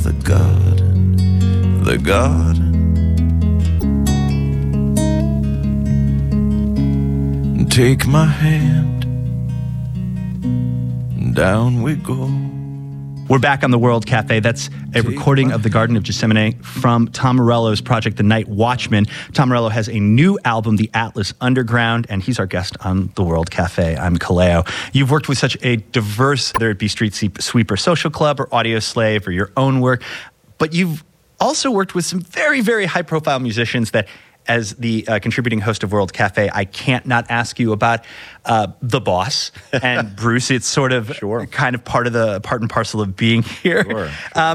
the garden, the garden. Take my hand, down we go. We're back on the World Cafe. That's a recording of the Garden of Gethsemane from Tom Morello's project, The Night Watchman. Tom Morello has a new album, The Atlas Underground, and he's our guest on the World Cafe. I'm Kaleo. You've worked with such a diverse, whether it be Street Sweeper Social Club or Audio Slave or your own work, but you've also worked with some very, very high-profile musicians that, as the contributing host of World Cafe, I can't not ask you about The Boss and Bruce. It's sort of kind of part and parcel of being here. Sure.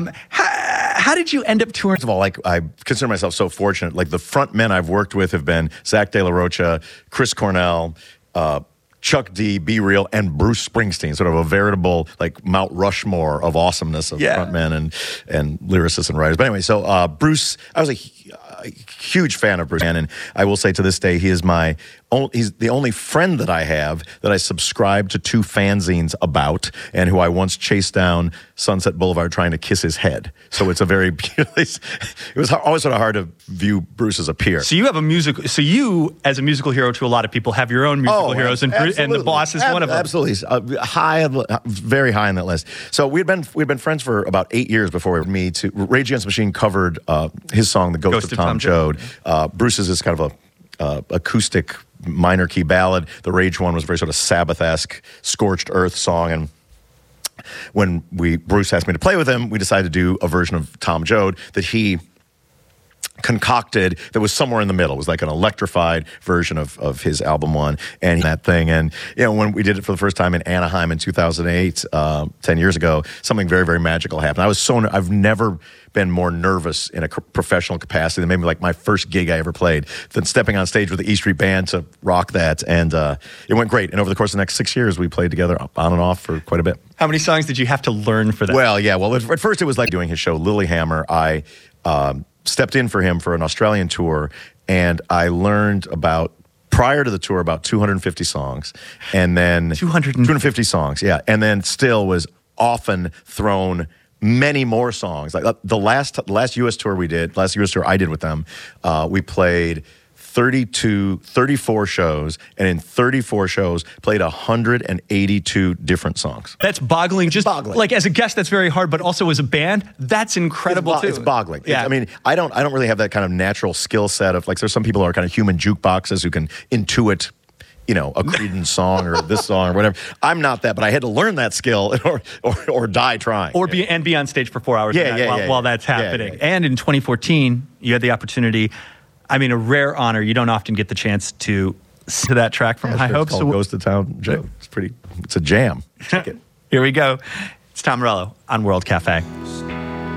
How did you end up touring? First of all, I consider myself so fortunate. Like, the front men I've worked with have been Zach De La Rocha, Chris Cornell, Chuck D, Be Real, and Bruce Springsteen, sort of a veritable like Mount Rushmore of awesomeness of frontmen and lyricists and writers. But anyway, so Bruce, I was a huge fan of Bruce, and I will say to this day, he's the only friend that I have that I subscribe to 2 fanzines about, and who I once chased down Sunset Boulevard trying to kiss his head. So it's a very, it was always sort of hard to view Bruce as a peer. So you have you, as a musical hero to a lot of people, have your own musical heroes, and The Boss is one of them. Absolutely. Very high on that list. So we'd been friends for about 8 years before Rage Against the Machine covered his song, The Ghost of Tom Joad. Bruce's is kind of a acoustic minor key ballad. The Rage one was very sort of Sabbath-esque, scorched earth song. And when Bruce asked me to play with him, we decided to do a version of Tom Joad that he concocted that was somewhere in the middle. It was like an electrified version of his album one and that thing. And when we did it for the first time in Anaheim in 2008, 10 years ago, something very, very magical happened. I've never been more nervous in a professional capacity than maybe like my first gig I ever played, than stepping on stage with the E Street Band to rock that. And it went great. And over the course of the next 6 years, we played together on and off for quite a bit. How many songs did you have to learn for that? Well, at first it was like doing his show Lilyhammer. I stepped in for him for an Australian tour, and I learned prior to the tour, about 250 songs. And then 250 songs, yeah. And then still was often thrown many more songs. Like the last U.S. tour I did with them, we played 34 shows, and in 34 shows played 182 different songs. That's boggling. Like as a guest, that's very hard, but also as a band, that's incredible too. It's boggling. Yeah. I don't really have that kind of natural skill set of, like, there's some people who are kind of human jukeboxes who can intuit, a Creedence song or this song or whatever. I'm not that, but I had to learn that skill or die trying. Be on stage for 4 hours while that's happening. Yeah. And in 2014, you had the opportunity, a rare honor. You don't often get the chance to listen to that track from High Hopes. It's called Ghost of Town Joe. It's a jam. Check it. Here we go. It's Tom Morello on World Cafe.